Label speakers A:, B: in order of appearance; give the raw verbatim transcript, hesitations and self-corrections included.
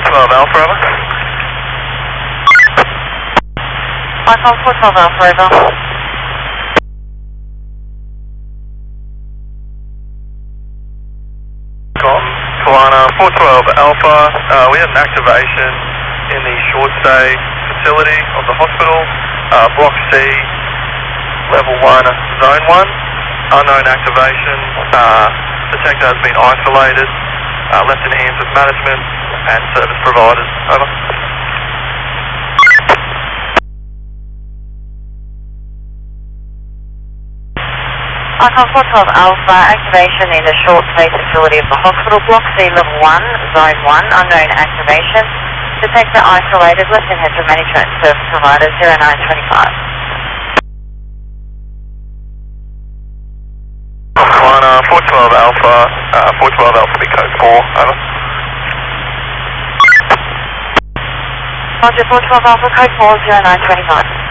A: twelve Alpha, over.
B: Icon four twelve Alpha, over.
A: Kalana four twelve Alpha, uh, we had an activation in the short stay facility of the hospital, uh, Block C, Level one, Zone one, unknown activation, uh, detector has been isolated, uh, left in the hands of management and service providers, over.
B: Icon four twelve Alpha, activation in the short stay facility of the hospital, Block C, Level one, Zone one, unknown activation. Detector isolated, left in hands of management and service providers, zero nine twenty-five.
A: Kalana four twelve Alpha, uh, four twelve Alpha, be code four, over.
B: Roger, four twelve Alpha, code four, zero nine twenty-five.